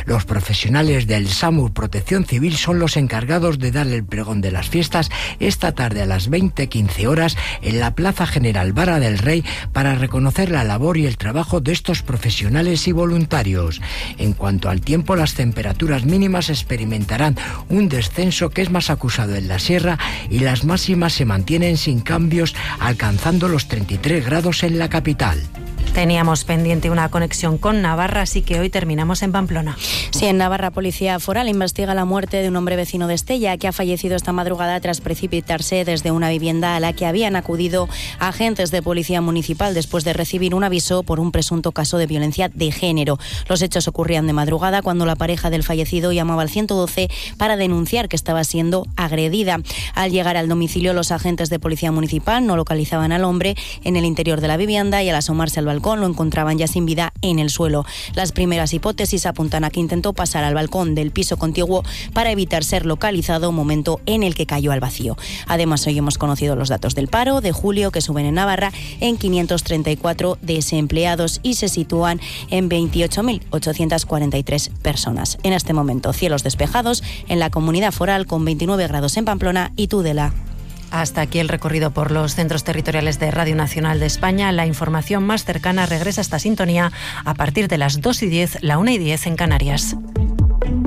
Los profesionales del SAMUR Protección Civil son los encargados de dar el pregón de las fiestas esta tarde a las 20:15 horas en la Plaza General Vara del Rey para reconocer la labor y el trabajo de estos profesionales y voluntarios. En cuanto al tiempo, las temperaturas mínimas experimentarán un descenso que es más acusado en la sierra y las máximas se mantienen sin cambios, alcanzando los 33 grados en la capital. Teníamos pendiente una conexión con Navarra, así que hoy terminamos en Pamplona. Sí, en Navarra, Policía Foral investiga la muerte de un hombre vecino de Estella que ha fallecido esta madrugada tras precipitarse desde una vivienda a la que habían acudido agentes de Policía Municipal después de recibir un aviso por un presunto caso de violencia de género. Los hechos ocurrían de madrugada cuando la pareja del fallecido llamaba al 112 para denunciar que estaba siendo agredida. Al llegar al domicilio, los agentes de Policía Municipal no localizaban al hombre en el interior de la vivienda y al asomarse al balcón lo encontraban ya sin vida en el suelo. Las primeras hipótesis apuntan a que intentó pasar al balcón del piso contiguo para evitar ser localizado, momento en el que cayó al vacío. Además, hoy hemos conocido los datos del paro de julio, que suben en Navarra en 534 desempleados y se sitúan en 28.843 personas. En este momento, cielos despejados en la Comunidad Foral con 29 grados en Pamplona y Tudela. Hasta aquí el recorrido por los centros territoriales de Radio Nacional de España. La información más cercana regresa a esta sintonía a partir de las 2:10, la 1:10 en Canarias.